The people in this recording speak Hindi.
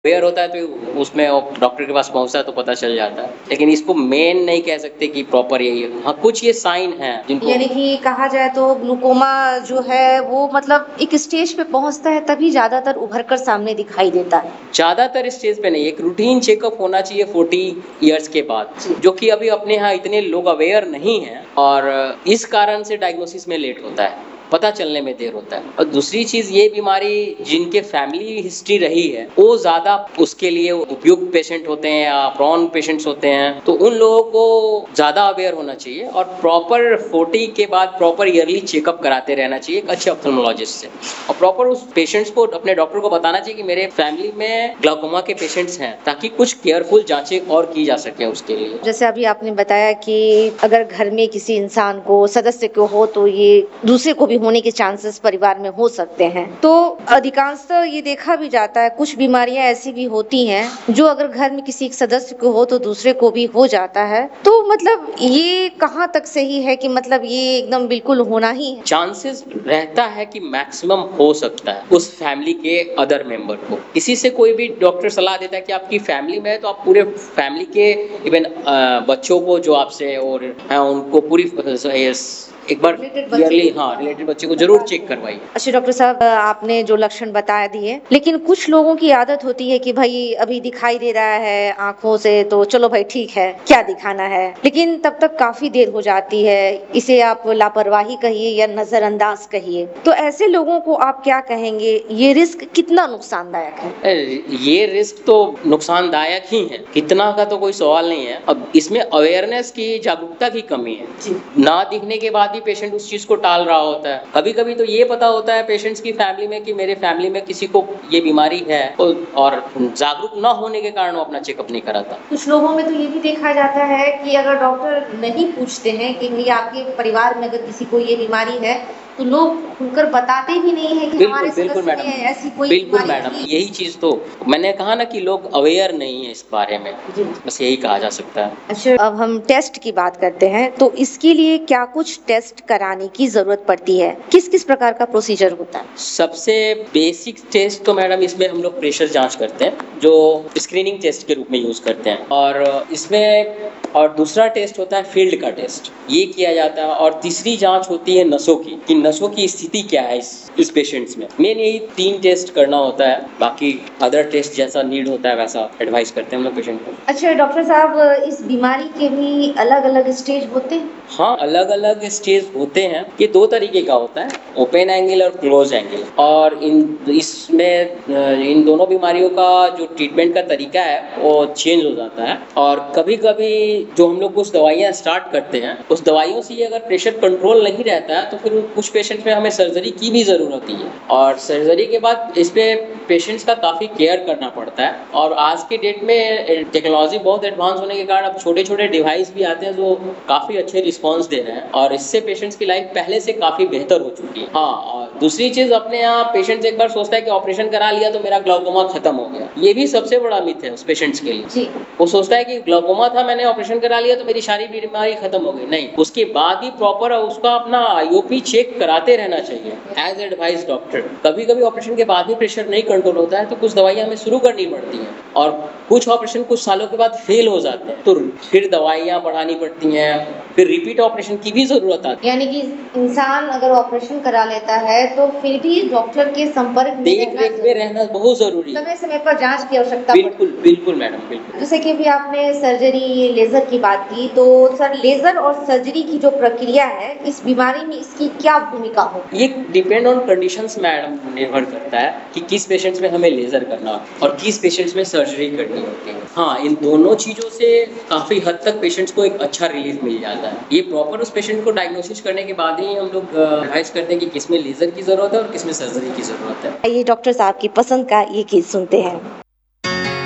अवेयर होता है तो उसमें डॉक्टर के पास पहुंचता है तो पता चल जाता है, लेकिन इसको मेन नहीं कह सकते कि प्रॉपर यही है। हाँ, कुछ ये साइन है जिनको यानी कि कहा जाए तो ग्लूकोमा जो है वो मतलब एक स्टेज पे पहुंचता है तभी ज्यादातर उभर कर सामने दिखाई देता है। ज्यादातर स्टेज पे नहीं, एक रूटीन चेकअप होना चाहिए 40 इयर्स के बाद, जी। जो कि अभी अपने यहाँ इतने लोग अवेयर नहीं हैं और इस कारण से डायग्नोसिस में लेट होता है, पता चलने में देर होता है। और दूसरी चीज, ये बीमारी जिनके फैमिली हिस्ट्री रही है वो ज्यादा उसके लिए उपयुक्त पेशेंट होते हैं या प्रॉन पेशेंट्स होते हैं, तो उन लोगों को ज्यादा अवेयर होना चाहिए और प्रॉपर 40 के बाद प्रॉपर ईयरली चेकअप कराते रहना चाहिए एक अच्छे ऑप्थेल्मोलॉजिस्ट से, और प्रॉपर उस पेशेंट्स को अपने डॉक्टर को बताना चाहिए कि मेरे फैमिली में ग्लाउकोमा के पेशेंट्स हैं, ताकि कुछ केयरफुल जांचें और की जा सके उसके लिए। जैसे अभी आपने बताया कि अगर घर में किसी इंसान को सदस्य को हो तो ये दूसरे को भी होने के चांसेस परिवार में हो सकते हैं, तो अधिकांशतः ये देखा भी जाता है कुछ बीमारियां ऐसी भी होती हैं जो अगर घर में किसी एक सदस्य को हो तो दूसरे को भी हो जाता है, तो मतलब ये कहाँ तक सही है कि मतलब ये एकदम बिल्कुल होना ही है? चांसेस रहता है कि मैक्सिमम हो सकता है उस फैमिली के अदर मेंबर को, किसी से कोई भी डॉक्टर सलाह देता है कि आपकी फैमिली में है तो आप पूरे फैमिली के इवन बच्चों को जो आपसे और हैं उनको पूरी एक बार ईयरली रिलेटेड बच्चे को जरूर चेक करवाइए। अच्छा डॉक्टर साहब, आपने जो लक्षण बता दिए, लेकिन कुछ लोगों की आदत होती है कि भाई अभी दिखाई दे रहा है आंखों से तो चलो भाई ठीक है क्या दिखाना है, लेकिन तब तक काफी देर हो जाती है। इसे आप लापरवाही कहिए या नजरअंदाज कहिए, तो ऐसे लोगों को आप क्या कहेंगे? ये रिस्क कितना नुकसानदायक है? ये रिस्क तो नुकसानदायक ही है, कितना का तो कोई सवाल नहीं है। अब इसमें अवेयरनेस की, जागरूकता की कमी है। ना दिखने के बाद भी पेशेंट उस चीज को टाल रहा होता है। कभी कभी तो ये पता होता है पेशेंट्स की फैमिली में कि मेरे फैमिली में किसी को ये बीमारी है, और जागरूक ना होने के कारण वो अपना चेकअप नहीं कराता। कुछ लोगों में तो ये भी देखा जाता है कि अगर डॉक्टर नहीं पूछते हैं कि भई आपके परिवार में अगर किसी को ये बीमारी है, तो लोग खुलकर बताते भी नहीं है कि हमारे बिल्कुल सदस्य मैडम, में ऐसी कोई बिल्कुल बीमारी मैडम, थी। यही चीज तो मैंने कहा ना कि लोग अवेयर नहीं है इस बारे में, जी। बस यही कहा जा सकता है। अच्छा, अब हम टेस्ट की बात करते हैं, तो इसके लिए क्या कुछ टेस्ट कराने की जरूरत पड़ती है? किस किस प्रकार का प्रोसीजर होता है? सबसे बेसिक टेस्ट तो मैडम इसमें हम लोग प्रेशर जांच करते हैं, जो स्क्रीनिंग टेस्ट के रूप में यूज करते हैं, और दूसरा टेस्ट होता है फील्ड का टेस्ट, ये किया जाता है। और तीसरी जांच होती है नसों की, कि नसों की स्थिति क्या है इस पेशेंट्स में। मेन यही 3 टेस्ट करना होता है, बाकी अदर टेस्ट जैसा नीड होता है वैसा एडवाइस करते हैं हम लोग पेशेंट को। अच्छा डॉक्टर साहब, इस बीमारी के भी अलग अलग स्टेज होते हैं? हाँ, अलग अलग स्टेज होते हैं। ये 2 तरीके का होता है, ओपन एंगल और क्लोज एंगल, और इन दोनों बीमारियों का जो ट्रीटमेंट का तरीका है वो चेंज हो जाता है। और कभी कभी जो हम लोग कुछ दवाइयाँ स्टार्ट करते हैं, उस दवाइयों से अगर प्रेशर कंट्रोल नहीं रहता है तो फिर कुछ पेशेंट में हमें सर्जरी की भी ज़रूरत होती है, और सर्जरी के बाद इस पे पेशेंट्स का काफ़ी केयर करना पड़ता है। और आज के डेट में टेक्नोलॉजी बहुत एडवांस होने के कारण अब छोटे छोटे डिवाइस भी आते हैं जो काफ़ी अच्छे रिस्पॉन्स दे रहे हैं, और इससे पेशेंट्स की लाइफ पहले से काफ़ी बेहतर हो चुकी है। हाँ, और दूसरी चीज़, अपने यहाँ पेशेंट्स एक बार सोचता है कि ऑपरेशन करा लिया तो मेरा ग्लाउकोमा खत्म हो गया, ये भी सबसे बड़ा मिथ है उस पेशेंट्स के लिए। जी। वो सोचता है कि ग्लाउकोमा था, मैंने ऑपरेशन करा लिया तो मेरी सारी बीमारी खत्म हो गई। नहीं, उसके बाद भी प्रॉपर उसका अपना आईओपी चेक कराते रहना चाहिए एज एडवाइस डॉक्टर। कभी कभी ऑपरेशन के बाद भी प्रेशर नहीं कंट्रोल होता है तो कुछ दवाइयां हमें शुरू करनी पड़ती हैं, और कुछ ऑपरेशन कुछ सालों के बाद फेल हो जाते हैं तो फिर दवाइयां बढ़ानी पड़ती हैं, फिर रिपीट ऑपरेशन की भी जरूरत आती है। यानी कि इंसान अगर ऑपरेशन करा लेता है तो फिर भी डॉक्टर के संपर्क में देख रेख में रहना बहुत जरूरी है। समय समय पर जांच की आवश्यकता बिल्कुल बिल्कुल मैडम, बिल्कुल। जैसे कि अभी आपने सर्जरी लेजर की बात की, तो सर लेजर और सर्जरी की जो प्रक्रिया है इस बीमारी में इसकी क्या भूमिका हो? ये डिपेंड ऑन कंडीशंस मैडम, निर्भर करता है कि किस पेशेंट्स में हमें लेजर करना और किस पेशेंट्स में सर्जरी करनी होती है। हाँ, इन दोनों चीज़ों से काफ़ी हद तक पेशेंट्स को एक अच्छा रिलीफ मिल जाता है। ये प्रॉपर उस पेशेंट को डायग्नोसिस करने के बाद ही हम लोग एडवाइस करते हैं कि किस में लेजर की ज़रूरत है और किस में सर्जरी की ज़रूरत है। ये डॉक्टर साहब की पसंद का ये केस सुनते हैं।